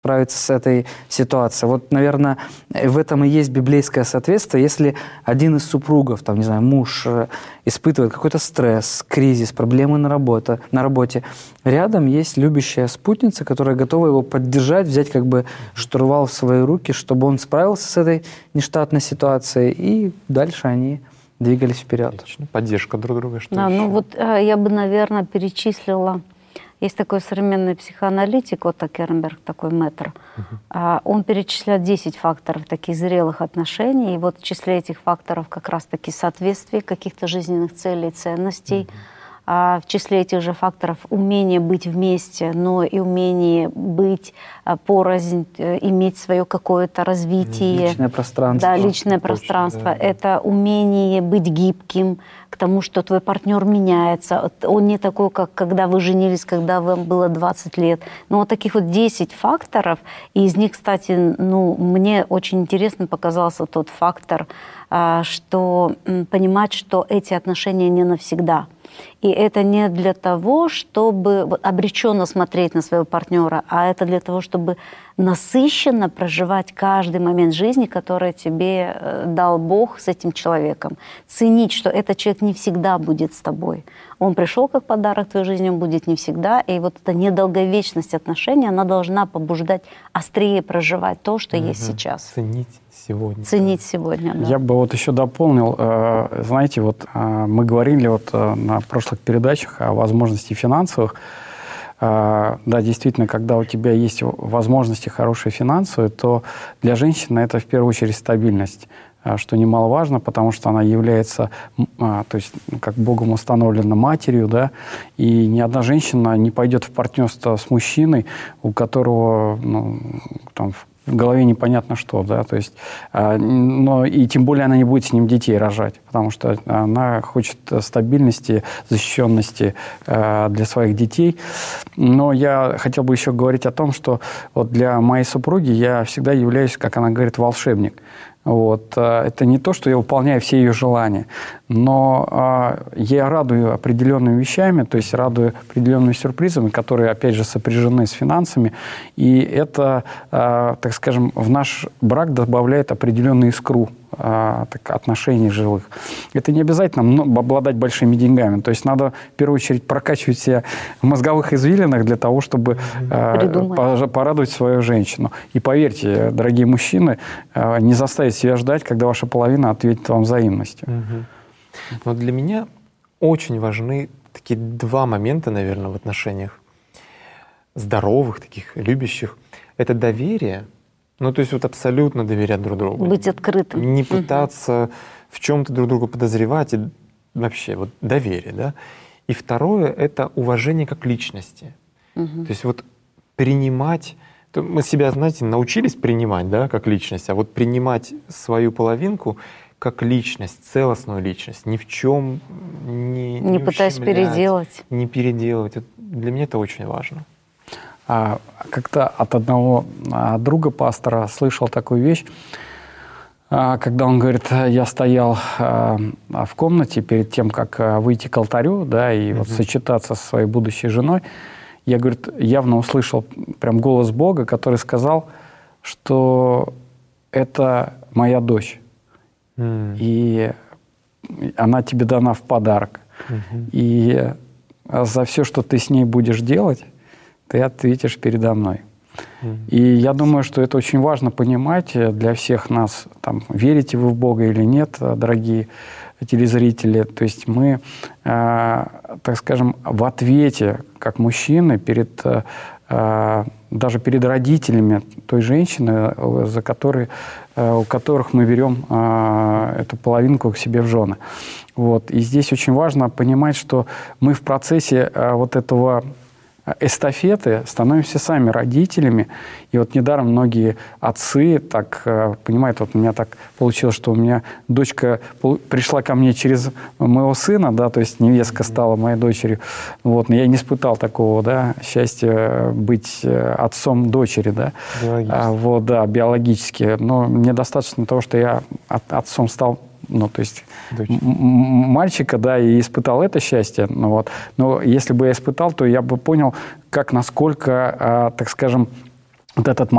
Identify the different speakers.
Speaker 1: справиться с этой ситуацией. Вот, наверное, в этом и есть библейское соответствие. Если один из супругов, там, не знаю, муж испытывает какой-то стресс, кризис, проблемы на работе, рядом есть любящая спутница, которая готова его поддержать, взять как бы штурвал в свои руки, чтобы он справился с этой нештатной ситуацией, и дальше они двигались вперед.
Speaker 2: Отлично. Поддержка друг друга. Что
Speaker 3: да,
Speaker 2: еще?
Speaker 3: ну вот я бы, наверное, перечислила. Есть такой современный психоаналитик, Отто Кернберг, такой мэтр. Он перечисляет 10 факторов таких зрелых отношений. И вот в числе этих факторов как раз-таки соответствие каких-то жизненных целей и ценностей. В числе этих же факторов умение быть вместе, но и умение быть порознь, иметь свое какое-то развитие.
Speaker 1: Личное пространство.
Speaker 3: Да, личное пространство. Да. Это умение быть гибким к тому, что твой партнер меняется. Он не такой, как когда вы женились, когда вам было 20 лет. Но вот таких вот 10 факторов, и из них, кстати, мне очень интересно показался тот фактор, что понимать, что эти отношения не навсегда. И это не для того, чтобы обреченно смотреть на своего партнера, а это для того, чтобы насыщенно проживать каждый момент жизни, который тебе дал Бог с этим человеком. Ценить, что этот человек не всегда будет с тобой. Он пришел как подарок в твою жизнь, он будет не всегда. И вот эта недолговечность отношений, она должна побуждать острее проживать то, что есть сейчас.
Speaker 2: Ценить сегодня.
Speaker 3: Ценить сегодня, да.
Speaker 4: Я бы вот еще дополнил. Знаете, вот мы говорили вот на прошлых передачах о возможности финансовых. Да, действительно, когда у тебя есть возможности хорошие финансовые, то для женщины это в первую очередь стабильность, что немаловажно, потому что она является, то есть, как Богом установлена, матерью, да, и ни одна женщина не пойдет в партнерство с мужчиной, у которого, там, в голове непонятно что, да, то есть, но и тем более она не будет с ним детей рожать, потому что она хочет стабильности, защищенности для своих детей. Но я хотел бы еще говорить о том, что вот для моей супруги я всегда являюсь, как она говорит, волшебник. Вот. Это не то, что я выполняю все ее желания, но я радую определенными вещами, то есть радую определенными сюрпризами, которые, опять же, сопряжены с финансами. И это, так скажем, в наш брак добавляет определенную искру отношений жилых. Это не обязательно обладать большими деньгами. То есть надо, в первую очередь, прокачивать себя в мозговых извилинах для того, чтобы порадовать свою женщину. И поверьте, дорогие мужчины, не заставить себя ждать, когда ваша половина ответит вам взаимностью.
Speaker 2: Но для меня очень важны такие два момента, наверное, в отношениях здоровых, таких любящих. Это доверие. Ну, то есть вот абсолютно доверять друг другу.
Speaker 3: Быть открытым.
Speaker 2: Не пытаться в чем-то друг друга подозревать. И вообще вот доверие, да. И второе — это уважение как личности. То есть вот принимать... Мы себя, знаете, научились принимать, да, как личность, а вот принимать свою половинку как личность, целостную личность, ни в чем не
Speaker 3: пытаясь переделать.
Speaker 2: Не переделывать. Для меня это очень важно.
Speaker 4: Как-то от одного друга пастора слышал такую вещь, когда он говорит: я стоял в комнате перед тем, как выйти к алтарю, да, и вот сочетаться со своей будущей женой, я, говорит, явно услышал прям голос Бога, который сказал, что это моя дочь, и она тебе дана в подарок, и за все, что ты с ней будешь делать, ты ответишь передо мной. И я думаю, что это очень важно понимать для всех нас. Там, верите вы в Бога или нет, дорогие телезрители. То есть мы, так скажем, в ответе, как мужчины, даже перед родителями той женщины, у которых мы берем эту половинку к себе в жены. Вот. И здесь очень важно понимать, что мы в процессе вот этого эстафеты становимся сами родителями. И вот недаром многие отцы так понимают, вот у меня так получилось, что у меня дочка пришла ко мне через моего сына, да, то есть невестка стала моей дочерью. Вот, но я не испытал такого, да, счастья быть отцом дочери, да. Вот, да, биологически. Но мне достаточно того, что я отцом стал, ну, то есть мальчика, да, и испытал это счастье. Ну, вот. Но если бы я испытал, то я бы понял, насколько, так скажем, вот этот